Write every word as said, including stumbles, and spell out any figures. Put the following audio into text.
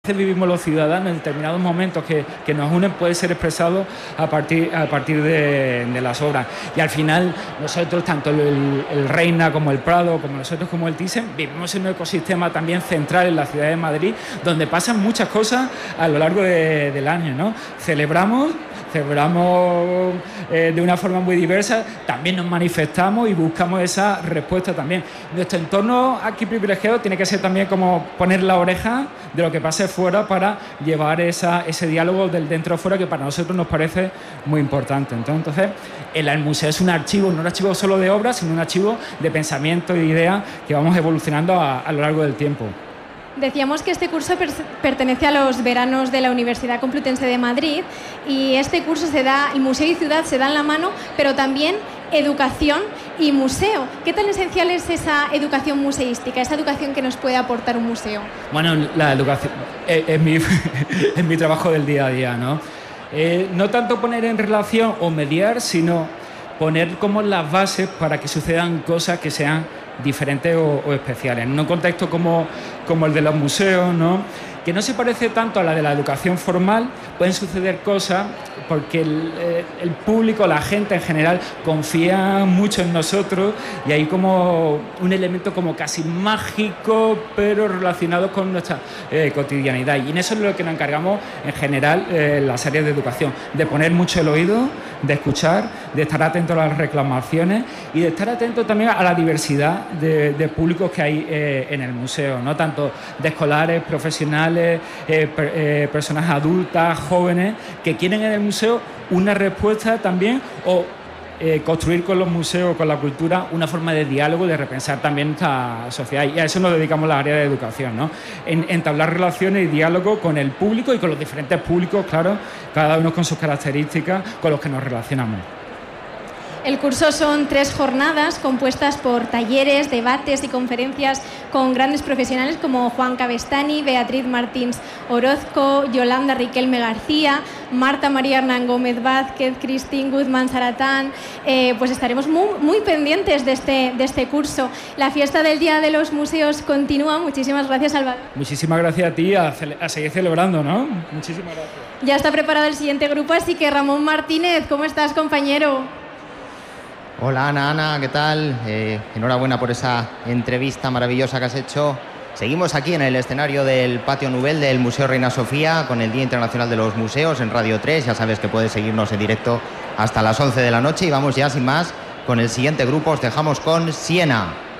vivimos los ciudadanos en determinados momentos que, que nos unen puede ser expresado a partir, a partir de, de las obras. Y al final nosotros, tanto el, el Reina como el Prado, como nosotros como el Thyssen, vivimos en un ecosistema también central en la ciudad de Madrid, donde pasan muchas cosas a lo largo de, del año, ¿no? Celebramos celebramos eh, de una forma muy diversa, también nos manifestamos y buscamos esa respuesta también. Nuestro entorno aquí privilegiado tiene que ser también como poner la oreja de lo que pase fuera para llevar esa, ese diálogo del dentro fuera, que para nosotros nos parece muy importante. Entonces, el, el museo es un archivo, no un archivo solo de obras, sino un archivo de pensamiento y de ideas que vamos evolucionando a, a lo largo del tiempo. Decíamos que este curso per pertenece a los veranos de la Universidad Complutense de Madrid y este curso se da, el museo y ciudad se dan la mano, pero también educación y museo. ¿Qué tan esencial es esa educación museística, esa educación que nos puede aportar un museo? Bueno, la educación es, es, mi, es mi trabajo del día a día, ¿no? Eh, no tanto poner en relación o mediar, sino poner como las bases para que sucedan cosas que sean diferentes o, o especiales. En un contexto como, como el de los museos, ¿no?, que no se parece tanto a la de la educación formal, pueden suceder cosas porque el, el público, la gente en general, confía mucho en nosotros y hay como un elemento como casi mágico, pero relacionado con nuestra eh, cotidianidad. Y en eso es lo que nos encargamos en general eh, en las áreas de educación, de poner mucho el oído, de escuchar, de estar atento a las reclamaciones y de estar atento también a la diversidad de, de públicos que hay eh, en el museo, ¿no? Tanto de escolares, profesionales, Eh, per, eh, personas adultas, jóvenes, que quieren en el museo una respuesta también o eh, construir con los museos, con la cultura, una forma de diálogo, de repensar también esta sociedad. Y a eso nos dedicamos la área de educación, ¿no? En, entablar relaciones y diálogo con el público y con los diferentes públicos, claro, cada uno con sus características, con los que nos relacionamos. El curso son tres jornadas compuestas por talleres, debates y conferencias con grandes profesionales como Juan Cabestany, Beatriz Martins Orozco, Yolanda Riquelme García, Marta María Hernán Gómez Vázquez, Cristín Guzmán Saratán. Eh, pues estaremos muy, muy pendientes de este, de este curso. La fiesta del Día de los Museos continúa. Muchísimas gracias, Salvador. Muchísimas gracias a ti, a, a seguir celebrando, ¿no? Muchísimas gracias. Ya está preparado el siguiente grupo, así que Ramón Martínez, ¿cómo estás, compañero? Hola Ana, Ana, ¿qué tal? Eh, enhorabuena por esa entrevista maravillosa que has hecho. Seguimos aquí en el escenario del Patio Nouvel del Museo Reina Sofía con el Día Internacional de los Museos en Radio tres. Ya sabes que puedes seguirnos en directo hasta las once de la noche y vamos ya sin más con el siguiente grupo. Os dejamos con Siena.